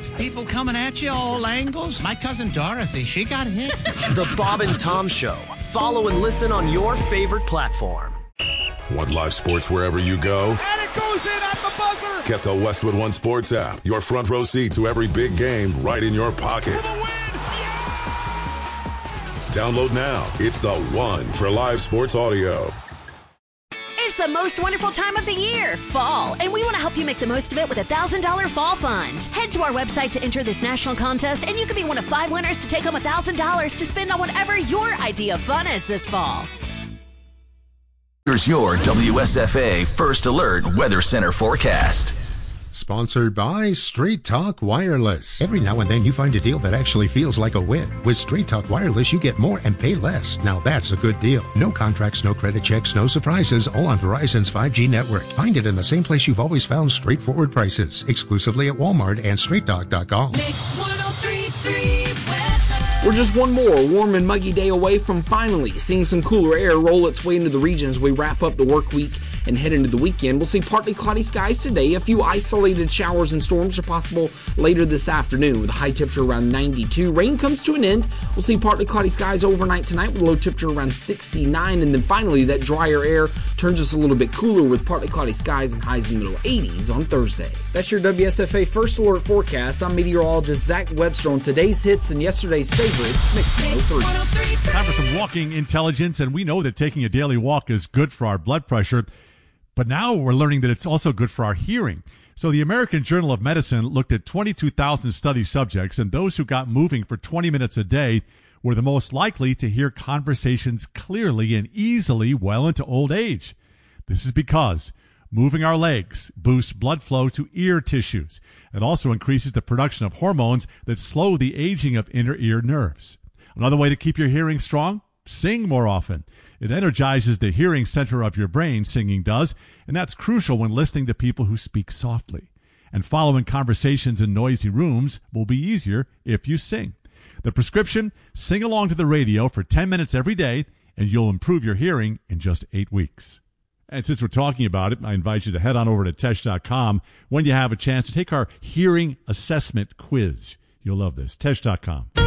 what? People coming at you all angles? My cousin Dorothy, she got hit. The Bob and Tom Show. Follow and listen on your favorite platform. Want live sports wherever you go? And it goes in at the buzzer! Get the Westwood One Sports app. Your front row seat to every big game right in your pocket. For the win! Download now. It's the one for live sports audio. It's the most wonderful time of the year, fall, and we want to help you make the most of it with a $1,000 fall fund. Head to our website to enter this national contest, and you could be one of 5 winners to take home $1,000 to spend on whatever your idea of fun is this fall. Here's your WSFA First Alert Weather Center forecast. Sponsored by Straight Talk Wireless. Every now and then you find a deal that actually feels like a win. With Straight Talk Wireless, you get more and pay less. Now that's a good deal. No contracts, no credit checks, no surprises, all on Verizon's 5G network. Find it in the same place you've always found straightforward prices. Exclusively at Walmart and StraightTalk.com. Mix 103.3 We're just one more warm and muggy day away from finally seeing some cooler air roll its way into the region as we wrap up the work week and head into the weekend. We'll see partly cloudy skies today. A few isolated showers and storms are possible later this afternoon with a high temperature around 92. Rain comes to an end. We'll see partly cloudy skies overnight tonight with a low temperature around 69. And then finally, that drier air turns us a little bit cooler with partly cloudy skies and highs in the middle 80s on Thursday. That's your WSFA First Alert forecast. I'm meteorologist Zach Webster on today's hits and yesterday's favorites. Mix 103. Time for some walking intelligence, and we know that taking a daily walk is good for our blood pressure. But now we're learning that it's also good for our hearing. So the American Journal of Medicine looked at 22,000 study subjects, and those who got moving for 20 minutes a day were the most likely to hear conversations clearly and easily well into old age. This is because moving our legs boosts blood flow to ear tissues. It also increases the production of hormones that slow the aging of inner ear nerves. Another way to keep your hearing strong? Sing more often. It energizes the hearing center of your brain, singing does, and that's crucial when listening to people who speak softly. And following conversations in noisy rooms will be easier if you sing. The prescription? Sing along to the radio for 10 minutes every day, and you'll improve your hearing in just 8 weeks. And since we're talking about it, I invite you to head on over to Tesh.com when you have a chance to take our hearing assessment quiz. You'll love this. Tesh.com.